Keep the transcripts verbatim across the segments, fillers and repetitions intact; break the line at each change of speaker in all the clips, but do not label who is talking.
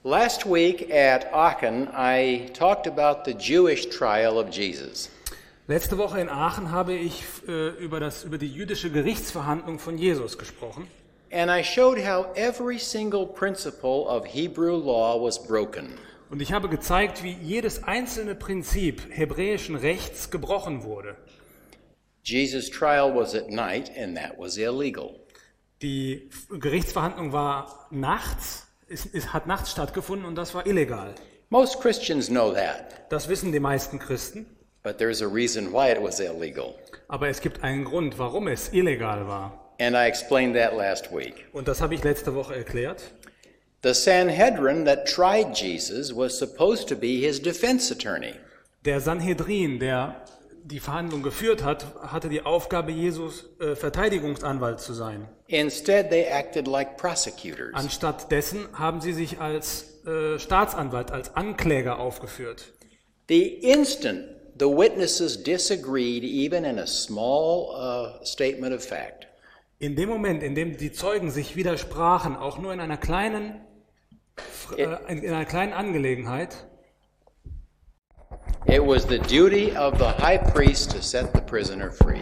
Last week at Aachen, I talked about the Jewish trial of Jesus.
Letzte Woche in Aachen habe ich äh, über, das, über die jüdische Gerichtsverhandlung von Jesus gesprochen.
And I showed how every single principle of Hebrew law was broken.
Und ich habe gezeigt, wie jedes einzelne Prinzip hebräischen Rechts gebrochen wurde.
Jesus' trial was at night, and that was illegal.
Die Gerichtsverhandlung war nachts, es, es hat nachts stattgefunden und das war illegal.
Most Christians know that,
Das wissen die meisten Christen,
but there's a reason why it was illegal.
aber es gibt einen Grund, warum es illegal war.
And I explained that last week.
Und das habe ich letzte Woche erklärt.
The Sanhedrin that tried Jesus was supposed to be his defense attorney.
Der Sanhedrin, der die Verhandlung geführt hat, hatte die Aufgabe, Jesus äh, Verteidigungsanwalt zu sein.
Instead, they acted like prosecutors.
Anstatt dessen haben sie sich als äh, Staatsanwalt, als Ankläger aufgeführt.
The instant the witnesses disagreed, even in a small uh, statement of fact,
In dem Moment, in dem die Zeugen sich widersprachen, auch nur in einer kleinen, äh, in einer kleinen Angelegenheit,
it was the duty of the high priest to set the prisoner free.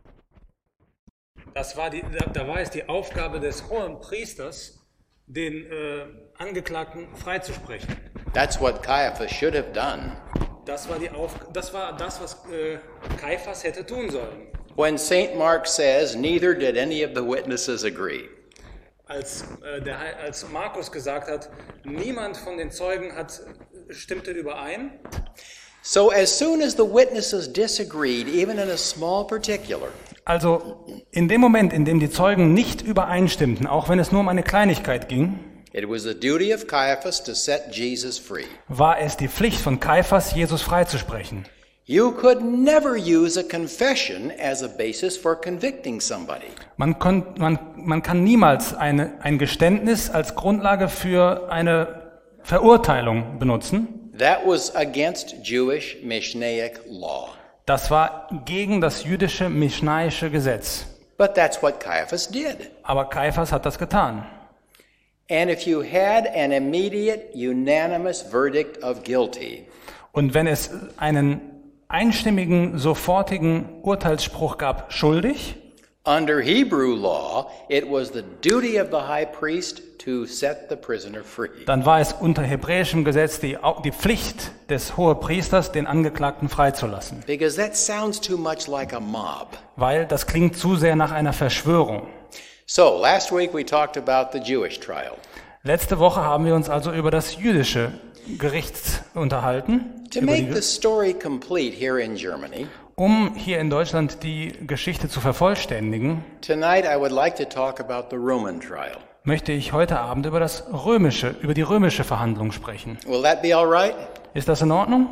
das war die, da, da war es die Aufgabe des hohen Priesters, den äh, Angeklagten freizusprechen.
That's what Caiaphas should have done.
Das war, die Auf, das, war das, was äh, Kaiphas hätte tun sollen.
When Saint Mark says, neither did any of the witnesses agree.
Als, äh, der, als Markus gesagt hat, niemand von den Zeugen hat, stimmte überein.
So as soon as the witnesses disagreed, even in a small particular,
Also in dem Moment, in dem die Zeugen nicht übereinstimmten, auch wenn es nur um eine Kleinigkeit ging,
it was the duty of Caiaphas to set Jesus free.
war es die Pflicht von Kaiphas, Jesus freizusprechen.
You could never use a confession as a basis for convicting somebody.
Man, kon, man, man kann niemals eine, ein Geständnis als Grundlage für eine Verurteilung benutzen.
That was against Jewish Mishnaic law.
Das war gegen das jüdische Mischnaische Gesetz.
But that's what Caiaphas did.
Aber Kaiphas hat das getan.
And if you had an immediate, unanimous verdict of guilty,
Und wenn es einen einstimmigen, sofortigen Urteilsspruch gab, schuldig,
under Hebrew law, it was the duty of the high priest to set the prisoner free.
dann war es unter hebräischem Gesetz die, die Pflicht des Hohepriesters, den Angeklagten freizulassen.
Because that sounds too much like a mob.
Weil das klingt zu sehr nach einer Verschwörung.
So, last week we talked about the Jewish trial.
Letzte Woche haben wir uns also über das jüdische Gericht unterhalten,
To
über
make
die,
the story complete here in Germany,
um hier in Deutschland die Geschichte zu vervollständigen,
tonight I would like to talk about the Roman trial.
möchte ich heute Abend über das römische, über die römische Verhandlung sprechen.
Will that be all right?
Ist das in Ordnung?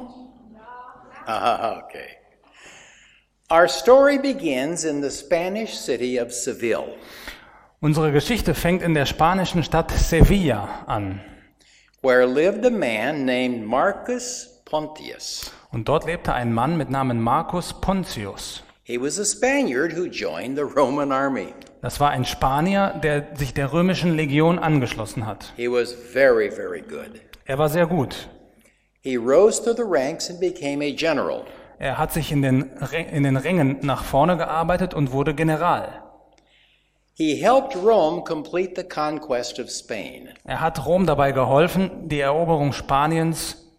Uh, okay. Our story begins in the Spanish city of Seville.
Unsere Geschichte fängt in der spanischen Stadt Sevilla an.
Where lived a man named Marcus Pontius.
Und dort lebte ein Mann mit Namen Marcus Pontius.
He was a Spaniard who joined the Roman army.
Das war ein Spanier, der sich der römischen Legion angeschlossen hat.
He was very, very good.
Er war sehr gut.
He rose through the ranks and became a general.
Er hat sich in den, in den Rängen nach vorne gearbeitet und wurde General.
He helped Rome complete the conquest of Spain.
Er hat Rom dabei geholfen, die Eroberung Spaniens